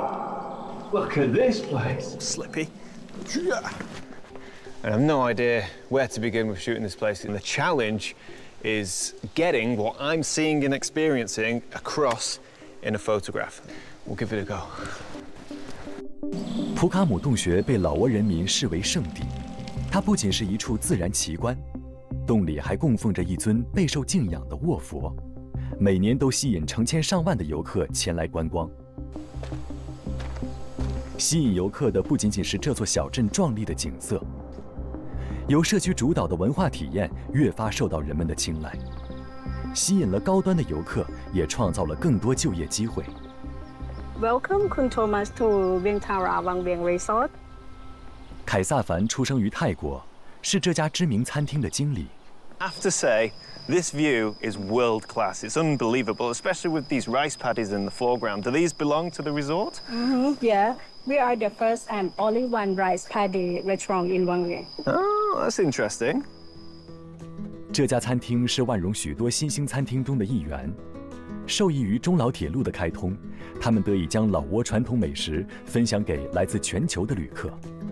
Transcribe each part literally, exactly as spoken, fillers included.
Wow! Look at this place. Slippy. I have no idea where to begin with shooting this place, and the challenge is getting what I'm seeing and experiencing across in a photograph. We'll give it a go. 普卡姆洞穴被老挝人民视为圣地，它不仅是一处自然奇观，洞里还供奉着一尊备受敬仰的卧佛，每年都吸引成千上万的游客前来观光。吸引游客的不仅仅是这座小镇壮丽的景色，由社区主导的文化体验越发受到人们的青睐，吸引了高端的游客，也创造了更多就业机会。 Welcome, Kun Thomas, to Vieng Tara Wang Vieng Resort. 凯撒凡出生于泰国，是这家知名餐厅的经理。 I have to say, this view is world class. It's unbelievable, especially with these rice paddies in the foreground. Do these belong to the resort? Mm-hmm, yeah, we are the first and only one rice paddy restaurant in Wang Vieng. Oh, that's interesting. 这家餐厅是万荣许多新兴餐厅中的一员。受益于中老铁路的开通，他们得以将老挝传统美食分享给来自全球的旅客。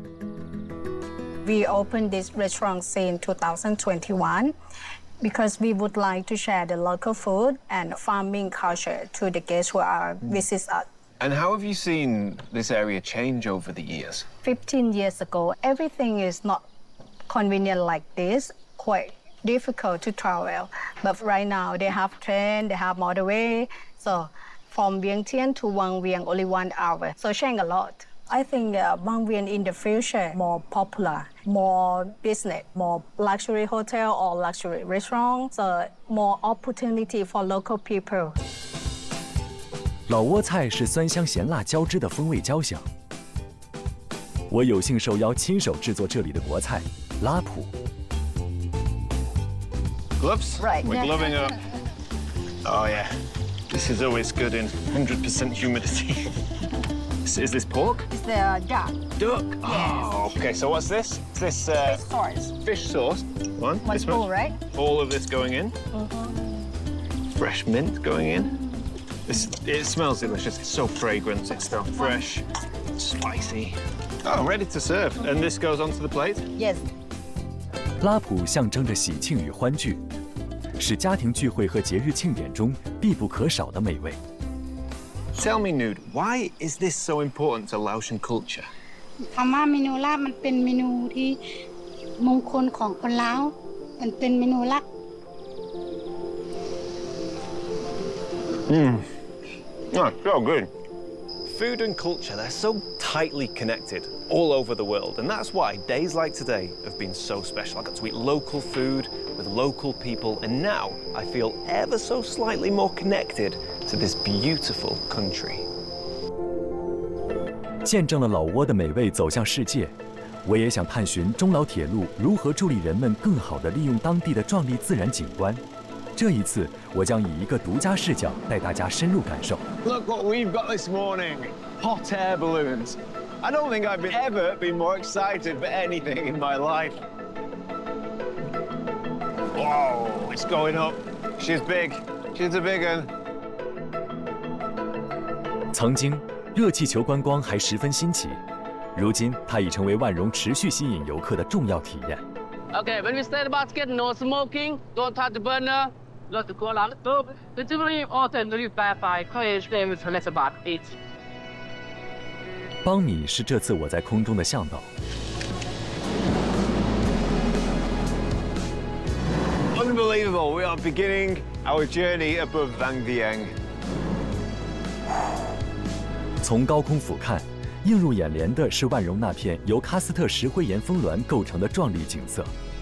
We opened this restaurant in two thousand twenty-one because we would like to share the local food and farming culture to the guests who are visit us. And how have you seen this area change over the years? Fifteen years ago, everything is not convenient like this. Quite difficult to travel, but right now they have train, they have motorway, so from Vientiane to Wang Vieng only one hour, so change a lot. I think uh, Wang Vieng in the future more popular, more business, more luxury hotel or luxury restaurant, so more opportunity for local people. 老挝菜是酸香咸辣交织的风味交响。我有幸受邀亲手制作这里的国菜拉普。 Gloves? Right. We're gloving up. Oh yeah, this is always good in one hundred percent humidity. Is this pork? It's the duck. Duck? Yes. Oh, okay, so what's this? Is this uh, Fish sauce. fish sauce? One? One this spoon, much? right? All of this going in? Mm-hmm. Fresh mint going in. This, it smells delicious. It's so fragrant. It's so fresh, spicy. Oh, ready to serve. And this goes onto the plate? Yes. 拉普象征着喜庆与欢聚，是家庭聚会和节日庆典中必不可少的美味。 Tell me, Nude, why is this so important to Laotian culture? คำว่าเมนูลาบมันเป็นเมนูที่มงคลของคนลาวมันเป็นเมนูลัก Mmm. Oh, so good. Food and culture, they're so tightly connected all over the world, and that's why days like today have been so special. I got to eat local food with local people, and now I feel ever so slightly more connected to this beautiful country. 见证了老挝的美味走向世界，我也想探寻中老铁路如何助力人们更好地利用当地的壮丽自然景观。这一次，我将以一个独家视角带大家深入感受。 Look what we've got this morning. Hot air balloons. I don't think I've ever been more excited for anything in my life. Whoa, it's going up. She's big. She's a big one. 曾经，热气球观光还十分新奇，如今它已成为万荣持续吸引游客的重要体验。 Okay, when we start the basket, no smoking, don't touch the burner. Lot to go on the top. The delivery often the verify courage name is less about it. 邦米是这次我在空中的向导。 Unbelievable. We are beginning our journey above Vang Vieng. 从高空俯瞰，映入眼帘的是万荣那片由喀斯特石灰岩峰峦构成的壮丽景色。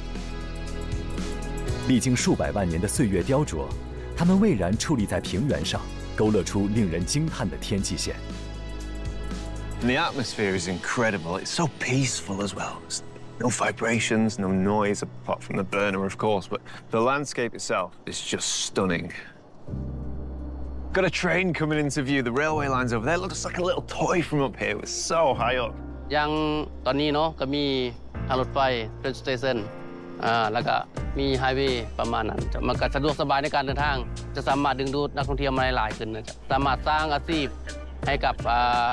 历经数百万年的岁月雕琢，它们蔚然矗立在平原上，勾勒出令人惊叹的天际线。 And the atmosphere is incredible. It's so peaceful as well. No vibrations, no noise, apart from the burner, of course, but the landscape itself is just stunning. Got a train coming into view. The railway line's over there. It looks like a little toy from up here. It's so high up. ยังตอนนี้เนาะก็มีทางรถไฟ train station อ่าแล้วก็มีไฮเวย์ประมาณนั้นมันก็สะดวกสบายในการเดินทางจะสามารถดึงดูดนักท่องเที่ยวมาหลายๆขึ้นนะสามารถสร้างอาชีพให้กับ